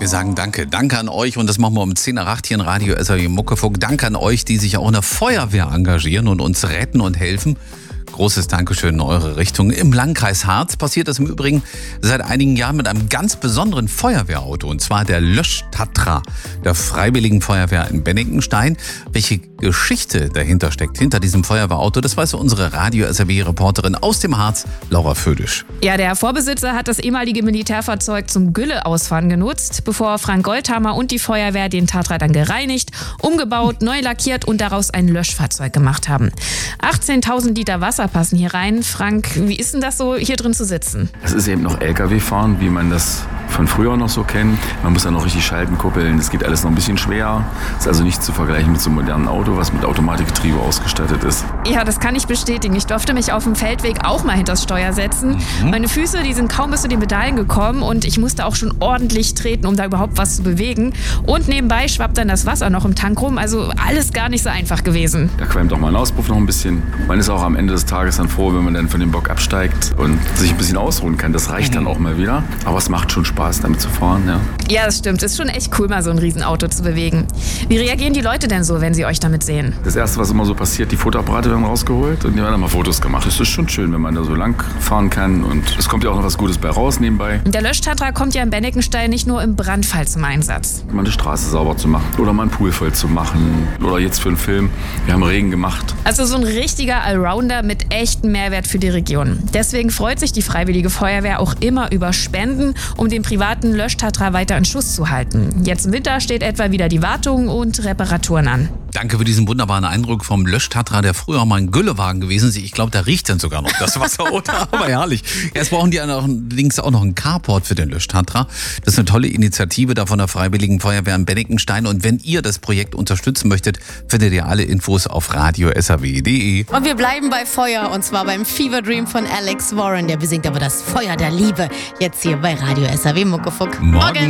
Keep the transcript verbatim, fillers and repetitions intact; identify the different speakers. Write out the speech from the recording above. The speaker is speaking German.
Speaker 1: Wir sagen Danke. Danke an euch und das machen wir um zehn nach acht hier in Radio S R W Muckefuck. Danke an euch, die sich auch in der Feuerwehr engagieren und uns retten und helfen. Großes Dankeschön in eure Richtung. Im Landkreis Harz passiert das im Übrigen seit einigen Jahren mit einem ganz besonderen Feuerwehrauto. Und zwar der Lösch-Tatra der Freiwilligen Feuerwehr in Bennigenstein. Welche Geschichte dahinter steckt, hinter diesem Feuerwehrauto, das weiß unsere Radio S R W-Reporterin aus dem Harz, Laura Födisch.
Speaker 2: Ja, der Vorbesitzer hat das ehemalige Militärfahrzeug zum Gülle-Ausfahren genutzt, bevor Frank Goldhammer und die Feuerwehr den Tatra dann gereinigt, umgebaut, neu lackiert und daraus ein Löschfahrzeug gemacht haben. achtzehntausend Liter Wasser passen hier rein. Frank, wie ist denn das so, hier drin zu sitzen?
Speaker 3: Es ist eben noch L K W-Fahren, wie man das von früher noch so kennt. Man muss ja noch richtig schalten, kuppeln. Das geht alles noch ein bisschen schwer. Ist also nicht zu vergleichen mit so einem modernen Auto, was mit Automatikgetriebe ausgestattet ist.
Speaker 2: Ja, das kann ich bestätigen. Ich durfte mich auf dem Feldweg auch mal hinters Steuer setzen. Mhm. Meine Füße, die sind kaum bis zu den Pedalen gekommen und ich musste auch schon ordentlich treten, um da überhaupt was zu bewegen. Und nebenbei schwappt dann das Wasser noch im Tank rum. Also alles gar nicht so einfach gewesen.
Speaker 3: Da qualmt auch mal ein Auspuff noch ein bisschen. Man ist auch am Ende des Tages dann froh, wenn man dann von dem Bock absteigt und sich ein bisschen ausruhen kann. Das reicht dann auch mal wieder. Aber es macht schon Spaß, damit zu fahren, ja.
Speaker 2: Ja, das stimmt. Ist schon echt cool, mal so ein Riesenauto zu bewegen. Wie reagieren die Leute denn so, wenn sie euch damit sehen?
Speaker 3: Das Erste, was immer so passiert, die Fotoapparate werden rausgeholt und die werden dann mal Fotos gemacht. Das ist schon schön, wenn man da so lang fahren kann und es kommt ja auch noch was Gutes bei raus nebenbei.
Speaker 2: Der Lösch-Tatra kommt ja in Bennigenstein nicht nur im Brandfall zum Einsatz.
Speaker 3: Mal eine Straße sauber zu machen oder mal einen Pool voll zu machen oder jetzt für einen Film. Wir haben Regen gemacht.
Speaker 2: Also so ein richtiger Allrounder mit echtem Mehrwert für die Region. Deswegen freut sich die Freiwillige Feuerwehr auch immer über Spenden, um den privaten Lösch-Tatra weiter in Schuss zu halten. Jetzt im Winter steht etwa wieder die Wartung und Reparaturen an.
Speaker 1: Danke für diesen wunderbaren Eindruck vom Lösch-Tatra, der früher mal ein Güllewagen gewesen ist. Ich glaube, da riecht dann sogar noch das Wasser, oder? Aber herrlich. Jetzt brauchen die allerdings auch noch einen Carport für den Lösch-Tatra. Das ist eine tolle Initiative da von der Freiwilligen Feuerwehr in Bennigenstein. Und wenn ihr das Projekt unterstützen möchtet, findet ihr alle Infos auf radio s r w punkt d e.
Speaker 4: Und wir bleiben bei Feuer, und zwar beim Fever Dream von Alex Warren. Der besingt aber das Feuer der Liebe. Jetzt hier bei Radio S R W Muckefuck.
Speaker 1: Morgen.